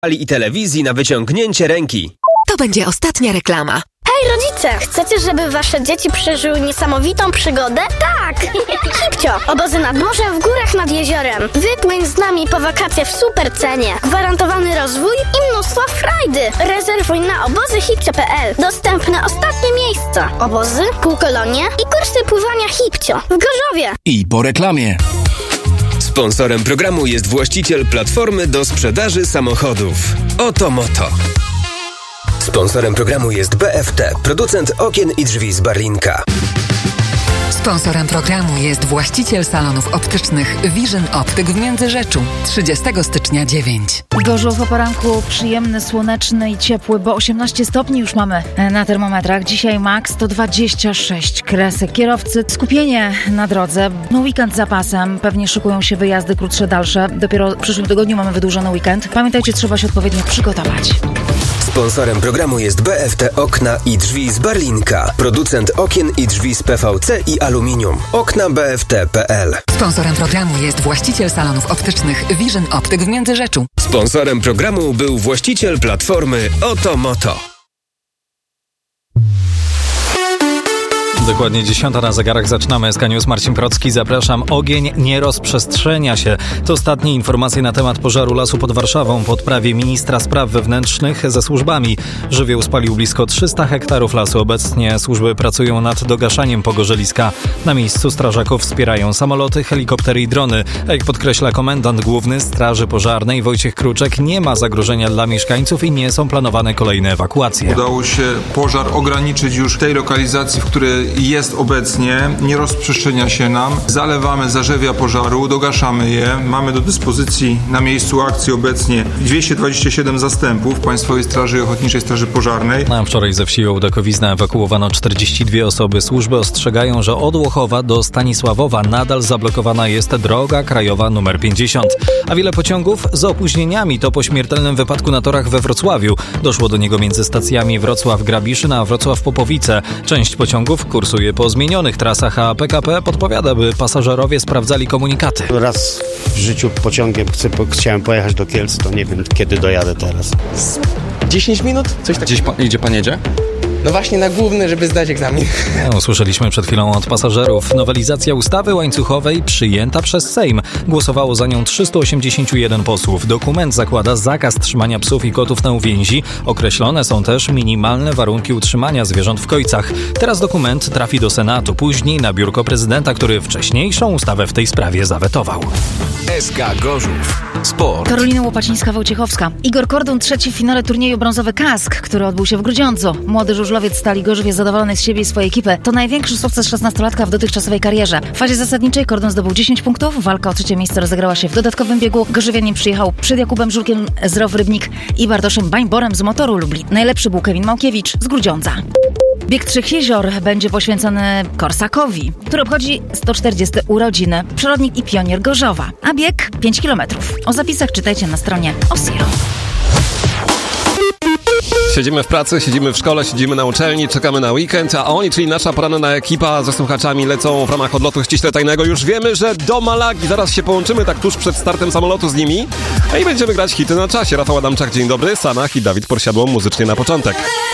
i telewizji na wyciągnięcie ręki. To będzie ostatnia reklama. Hej rodzice, chcecie, żeby wasze dzieci przeżyły niesamowitą przygodę? Tak! Hipcio! Obozy nad morzem, w górach nad jeziorem. Wypłyń z nami po wakacje w super cenie. Gwarantowany rozwój i mnóstwo frajdy. Rezerwuj na obozyhipcio.pl. Dostępne ostatnie miejsca. Obozy, półkolonie i kursy pływania Hipcio w Gorzowie. I po reklamie. Sponsorem programu jest właściciel platformy do sprzedaży samochodów Otomoto. Sponsorem programu jest BFT, producent okien i drzwi z Barlinka. Sponsorem programu jest właściciel salonów optycznych Vision Optyk w Międzyrzeczu. 30 stycznia 9. Gorzów o poranku przyjemny, słoneczny i ciepły, bo 18 stopni już mamy na termometrach. Dzisiaj max to 26 kresek. Kierowcy, skupienie na drodze. No weekend za pasem. Pewnie szykują się wyjazdy krótsze, dalsze. Dopiero w przyszłym tygodniu mamy wydłużony weekend. Pamiętajcie, trzeba się odpowiednio przygotować. Sponsorem programu jest BFT Okna i Drzwi z Barlinka. Producent okien i drzwi z PVC i aluminium. Okna BFT.pl. Sponsorem programu jest właściciel salonów optycznych Vision Optyk w Międzyrzeczu. Sponsorem programu był właściciel platformy Otomoto. Dokładnie 10 na zegarach, zaczynamy SK News. Marcin Procki, zapraszam. Ogień nie rozprzestrzenia się. To ostatnie informacje na temat pożaru lasu pod Warszawą w odprawie ministra spraw wewnętrznych ze służbami. Żywioł spalił blisko 300 hektarów lasu. Obecnie służby pracują nad dogaszaniem pogorzeliska. Na miejscu strażaków wspierają samoloty, helikoptery i drony. A jak podkreśla komendant główny Straży Pożarnej Wojciech Kruczek, nie ma zagrożenia dla mieszkańców i nie są planowane kolejne ewakuacje. Udało się pożar ograniczyć już w tej lokalizacji, w której jest obecnie, nie rozprzestrzenia się nam. Zalewamy zarzewia pożaru, dogaszamy je. Mamy do dyspozycji na miejscu akcji obecnie 227 zastępów Państwowej Straży Ochotniczej Straży Pożarnej. A wczoraj ze wsi Ołdakowizna ewakuowano 42 osoby. Służby ostrzegają, że od Łochowa do Stanisławowa nadal zablokowana jest droga krajowa nr 50. A wiele pociągów z opóźnieniami to po śmiertelnym wypadku na torach we Wrocławiu. Doszło do niego między stacjami Wrocław-Grabiszyn a Wrocław-Popowice. Część pociągów kursuje po zmienionych trasach, a PKP podpowiada, by pasażerowie sprawdzali komunikaty. Raz w życiu pociągiem chciałem pojechać do Kielc, to nie wiem, kiedy dojadę teraz. 10 minut? Coś takiego. Gdzie pan jedzie? No właśnie na główny, żeby zdać egzamin. Usłyszeliśmy przed chwilą od pasażerów. Nowelizacja ustawy łańcuchowej przyjęta przez Sejm. Głosowało za nią 381 posłów. Dokument zakłada zakaz trzymania psów i kotów na uwięzi. Określone są też minimalne warunki utrzymania zwierząt w kojcach. Teraz dokument trafi do Senatu, później na biurko prezydenta, który wcześniejszą ustawę w tej sprawie zawetował. SK Gorzów. Sport. Karolina Łopacińska-Wojciechowska. Igor Kordun trzeci w finale turnieju Brązowy Kask, który odbył się w Grudziądzu. Młody żużlowiec Stali Gorzów jest zadowolony z siebie i swojej ekipy. To największy sukces 16-latka w dotychczasowej karierze. W fazie zasadniczej Kordun zdobył 10 punktów. Walka o trzecie miejsce rozegrała się w dodatkowym biegu. Gorzowianin przyjechał przed Jakubem Żurkiem z Row Rybnik i Bartoszem Bańborem z Motoru Lublin. Najlepszy był Kevin Małkiewicz z Grudziądza. Bieg Trzech Jezior będzie poświęcony Korsakowi, który obchodzi 140 urodziny. Przyrodnik i pionier Gorzowa. A bieg 5 km. O zapisach czytajcie na stronie Osiro. Siedzimy w pracy, siedzimy w szkole, siedzimy na uczelni, czekamy na weekend, a oni, czyli nasza poranna ekipa ze słuchaczami lecą w ramach odlotu ściśle tajnego. Już wiemy, że do Malagi. Zaraz się połączymy tak tuż przed startem samolotu z nimi. I będziemy grać hity na czasie. Rafał Adamczak, dzień dobry, Sanach i Dawid Porsiadło muzycznie na początek.